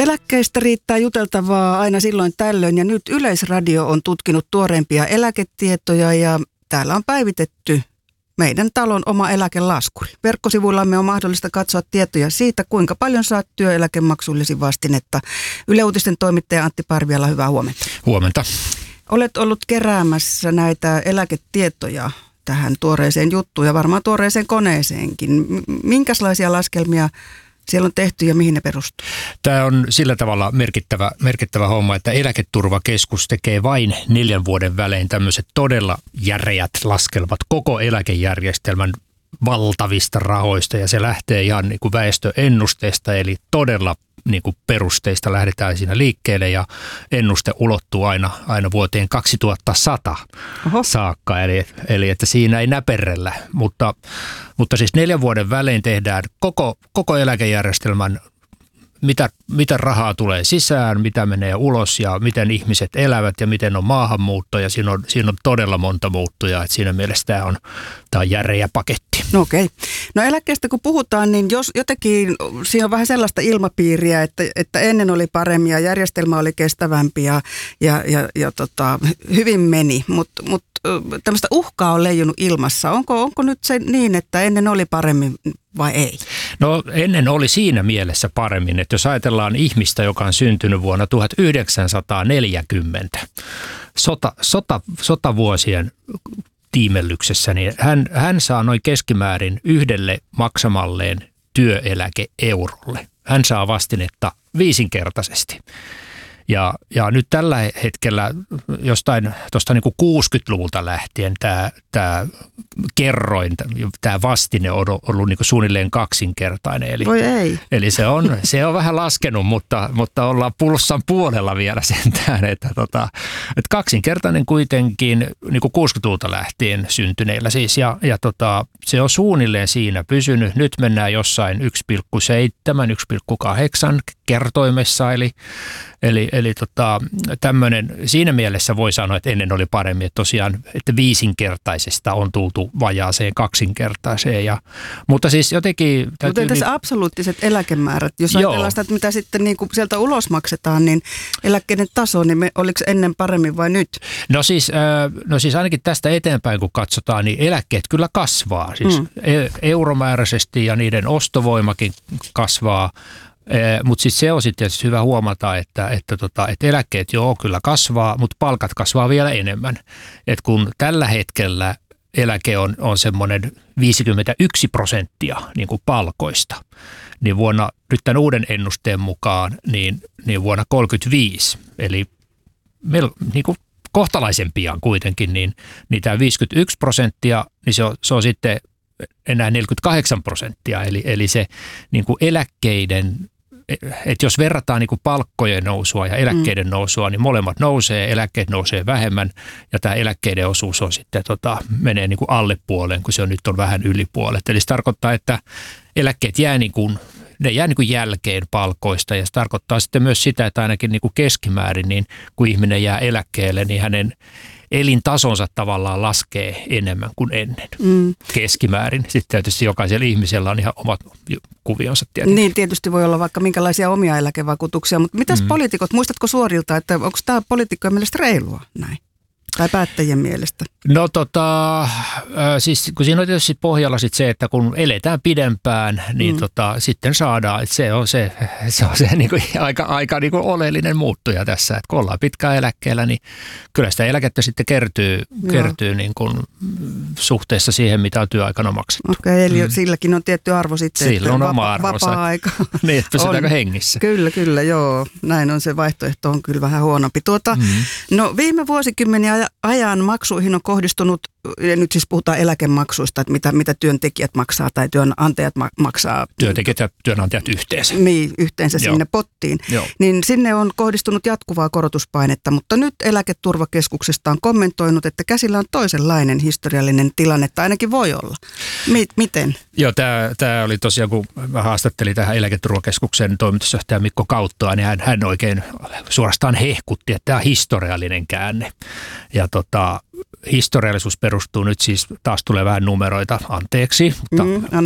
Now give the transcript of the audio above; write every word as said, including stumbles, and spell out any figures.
Eläkkeistä riittää juteltavaa aina silloin tällöin ja nyt Yleisradio on tutkinut tuoreimpia eläketietoja ja täällä on päivitetty meidän talon oma eläkelaskuri. Verkkosivuillamme on mahdollista katsoa tietoja siitä, kuinka paljon saat työeläkemaksullisi vastinetta. Yle Uutisten toimittaja Antti Parviala, hyvää huomenta. Huomenta. Olet ollut keräämässä näitä eläketietoja tähän tuoreeseen juttuun ja varmaan tuoreeseen koneeseenkin. Minkälaisia laskelmia siellä on tehty ja mihin ne perustuu? Tämä on sillä tavalla merkittävä, merkittävä homma, että Eläketurvakeskus tekee vain neljän vuoden välein tämmöiset todella järeät laskelmat koko eläkejärjestelmän valtavista rahoista ja se lähtee ihan niin kuin väestöennusteesta eli todella niin kuin perusteista lähdetään siinä liikkeelle ja ennuste ulottuu aina, aina vuoteen kaksituhattasata Oho. saakka, eli, eli että siinä ei näperrellä, mutta, mutta siis neljän vuoden välein tehdään koko, koko eläkejärjestelmän, mitä, mitä rahaa tulee sisään, mitä menee ulos ja miten ihmiset elävät ja miten on maahanmuutto ja siinä on, siinä on todella monta muuttujaa, että siinä mielessä tämä on, tämä on järeä paketti. No okei. No eläkkeestä kun puhutaan, niin jos jotenkin siinä on vähän sellaista ilmapiiriä, että, että ennen oli paremmin ja järjestelmä oli kestävämpi ja, ja, ja, ja tota, hyvin meni, mutta mut, tämmöistä uhkaa on leijunut ilmassa. Onko, onko nyt se niin, että ennen oli paremmin vai ei? No ennen oli siinä mielessä paremmin, että jos ajatellaan ihmistä, joka on syntynyt vuonna tuhatyhdeksänsataaneljäkymmentä, sota, sota, sotavuosien tiimellyksessä, niin hän, hän saa noin keskimäärin yhdelle maksamalleen työeläke-eurolle. Hän saa vastinetta viisinkertaisesti. Ja, ja nyt tällä hetkellä jostain tuosta niin kuin kuusikymmentäluvulta lähtien tämä, tämä kerroin, tämä vastine on ollut niin kuin suunnilleen kaksinkertainen. Eli, Voi ei. eli se, on, se on vähän laskenut, mutta, mutta ollaan pulssan puolella vielä sentään, että, tota, että kaksinkertainen kuitenkin niin kuin kuusikymmentäluvulta lähtien syntyneillä siis. Ja, ja tota, se on suunnilleen siinä pysynyt. Nyt mennään jossain yksi pilkku seitsemän yksi pilkku kahdeksan kertoimessa, eli Eli, eli tota, tämmöinen, siinä mielessä voi sanoa, että ennen oli paremmin, että tosiaan, että viisinkertaisesta on tultu vajaaseen kaksinkertaiseen. Ja, mutta siis jotenkin... Mutta entäs niin, absoluuttiset eläkemäärät, jos joo. ajatellaan sitä, että mitä sitten niin kuin sieltä ulos maksetaan, niin eläkkeiden taso, niin me, oliko ennen paremmin vai nyt? No siis, äh, no siis ainakin tästä eteenpäin, kun katsotaan, niin eläkkeet kyllä kasvaa. Siis mm. euromääräisesti ja niiden ostovoimakin kasvaa. Mutta sitten se on sitten tietysti hyvä huomata, että, että, tota, että eläkkeet joo kyllä kasvaa, mutta palkat kasvaa vielä enemmän. Et kun tällä hetkellä eläke on, on semmoinen viisikymmentäyksi prosenttia niin kuin palkoista, niin vuonna, nyt tämän uuden ennusteen mukaan, niin, niin vuonna kolmekymmentäviisi, eli mel, niin kuin kohtalaisen pian kuitenkin, niin, niin tämä viisikymmentäyksi prosenttia, niin se on, se on sitten enää neljäkymmentäkahdeksan prosenttia, eli, eli se niin kuin eläkkeiden, että jos verrataan niin kuin palkkojen nousua ja eläkkeiden mm. nousua, niin molemmat nousee, eläkkeet nousee vähemmän ja tämä eläkkeiden osuus on sitten, tota, menee niin kuin alle puolen, kun se on nyt on vähän yli puolet. Eli se tarkoittaa, että eläkkeet jää niin kuin, ne jää niin kuin jälkeen palkoista ja se tarkoittaa sitten myös sitä, että ainakin niin kuin keskimäärin, niin kun ihminen jää eläkkeelle, niin hänen elintasonsa tavallaan laskee enemmän kuin ennen mm. keskimäärin. Sitten tietysti jokaisella ihmisellä on ihan omat kuvionsa tietenkin. Niin, tietysti voi olla vaikka minkälaisia omia eläkevakuutuksia, mutta mitäs mm. poliitikot, muistatko suorilta, että onko tämä poliitikkojen mielestä reilua näin? Tai päättäjien mielestä? No tota, siis kun siinä on tietysti pohjalla sit se, että kun eletään pidempään, niin mm. tota, sitten saadaan, että se on se, se, on se niinku aika, aika niinku oleellinen muuttuja tässä, että kun ollaan pitkään eläkkeellä, niin kyllä sitä eläkettä sitten kertyy, kertyy niinku suhteessa siihen, mitä on työaikana maksettu. Okei, okay, eli mm. silläkin on tietty arvo sitten. Sillä on oma arvonsa. Vapaa-aika. Niin, että pysytäänkö hengissä. Kyllä, kyllä, joo. Näin on, se vaihtoehto on kyllä vähän huonompi. Tuota, mm. No viime vuosikymmeniä ajan maksuihin on kohdistunut, ja nyt siis puhutaan eläkemaksuista, että mitä, mitä työntekijät maksaa tai työnantajat maksaa. Työntekijät ja työnantajat yhteensä. Niin, yhteensä Joo. sinne pottiin. Joo. Niin sinne on kohdistunut jatkuvaa korotuspainetta, mutta nyt Eläketurvakeskuksesta on kommentoinut, että käsillä on toisenlainen historiallinen tilanne, tai ainakin voi olla. Mi- miten? Joo, tämä oli tosiaan, kun mä haastattelin tähän Eläketurvakeskuksen toimitusjohtaja Mikko Kauttoa, niin hän, hän oikein suorastaan hehkutti, että tämä on historiallinen käänne. Ja tota, historiallisuus perustuu nyt siis, taas tulee vähän numeroita, anteeksi, mutta mm,